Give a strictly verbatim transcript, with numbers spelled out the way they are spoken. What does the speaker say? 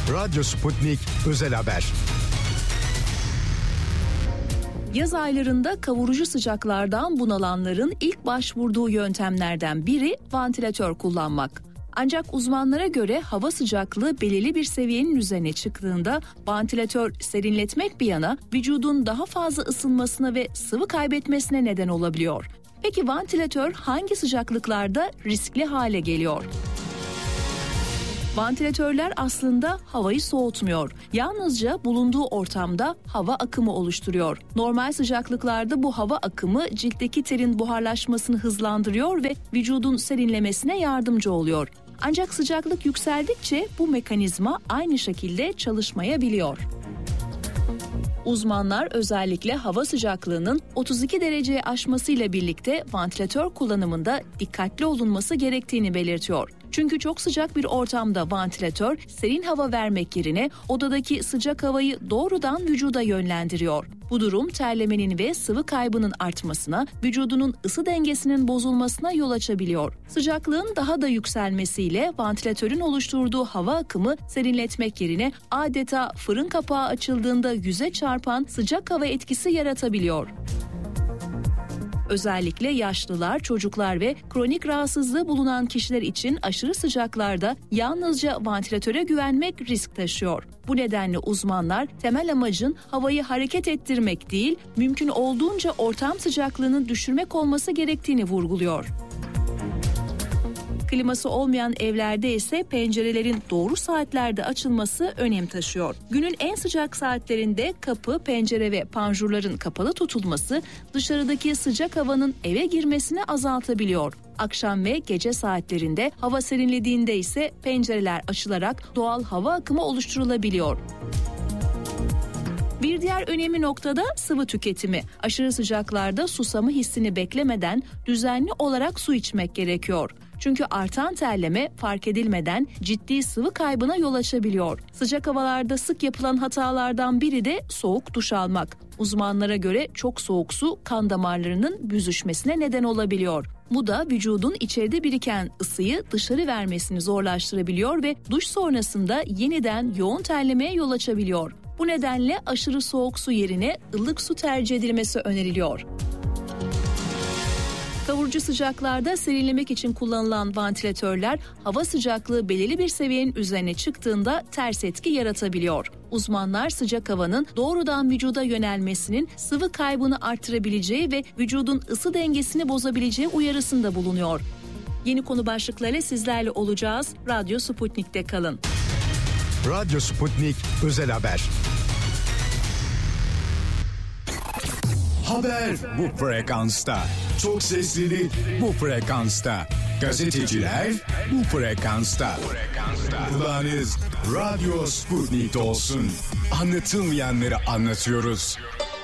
Radyo Sputnik Özel Haber. Yaz aylarında kavurucu sıcaklardan bunalanların ilk başvurduğu yöntemlerden biri vantilatör kullanmak. Ancak uzmanlara göre hava sıcaklığı belirli bir seviyenin üzerine çıktığında vantilatör serinletmek bir yana vücudun daha fazla ısınmasına ve sıvı kaybetmesine neden olabiliyor. Peki vantilatör hangi sıcaklıklarda riskli hale geliyor? Vantilatörler aslında havayı soğutmuyor. Yalnızca bulunduğu ortamda hava akımı oluşturuyor. Normal sıcaklıklarda bu hava akımı ciltteki terin buharlaşmasını hızlandırıyor ve vücudun serinlemesine yardımcı oluyor. Ancak sıcaklık yükseldikçe bu mekanizma aynı şekilde çalışmayabiliyor. Uzmanlar özellikle hava sıcaklığının otuz iki dereceyi aşmasıyla birlikte vantilatör kullanımında dikkatli olunması gerektiğini belirtiyor. Çünkü çok sıcak bir ortamda vantilatör serin hava vermek yerine odadaki sıcak havayı doğrudan vücuda yönlendiriyor. Bu durum terlemenin ve sıvı kaybının artmasına, vücudunun ısı dengesinin bozulmasına yol açabiliyor. Sıcaklığın daha da yükselmesiyle vantilatörün oluşturduğu hava akımı serinletmek yerine adeta fırın kapağı açıldığında yüze çarpan sıcak hava etkisi yaratabiliyor. Özellikle yaşlılar, çocuklar ve kronik rahatsızlığı bulunan kişiler için aşırı sıcaklarda yalnızca vantilatöre güvenmek risk taşıyor. Bu nedenle uzmanlar temel amacın havayı hareket ettirmek değil, mümkün olduğunca ortam sıcaklığını düşürmek olması gerektiğini vurguluyor. Kliması olmayan evlerde ise pencerelerin doğru saatlerde açılması önem taşıyor. Günün en sıcak saatlerinde kapı, pencere ve panjurların kapalı tutulması dışarıdaki sıcak havanın eve girmesini azaltabiliyor. Akşam ve gece saatlerinde hava serinlediğinde ise pencereler açılarak doğal hava akımı oluşturulabiliyor. Bir diğer önemli noktada sıvı tüketimi. Aşırı sıcaklarda susama hissini beklemeden düzenli olarak su içmek gerekiyor. Çünkü artan terleme fark edilmeden ciddi sıvı kaybına yol açabiliyor. Sıcak havalarda sık yapılan hatalardan biri de soğuk duş almak. Uzmanlara göre çok soğuk su kan damarlarının büzüşmesine neden olabiliyor. Bu da vücudun içeride biriken ısıyı dışarı vermesini zorlaştırabiliyor ve duş sonrasında yeniden yoğun terlemeye yol açabiliyor. Bu nedenle aşırı soğuk su yerine ılık su tercih edilmesi öneriliyor. Kavurucu sıcaklarda serinlemek için kullanılan vantilatörler hava sıcaklığı belirli bir seviyenin üzerine çıktığında ters etki yaratabiliyor. Uzmanlar sıcak havanın doğrudan vücuda yönelmesinin sıvı kaybını arttırabileceği ve vücudun ısı dengesini bozabileceği uyarısında bulunuyor. Yeni konu başlıklarıyla sizlerle olacağız. Radyo Sputnik'te kalın. Radyo Sputnik Özel Haber. Haber bu frekansta. Çok seslilik bu frekansta. Gazeteciler bu frekansta. Kulağınız Radyo Sputnik'te olsun. Anlatılmayanları anlatıyoruz.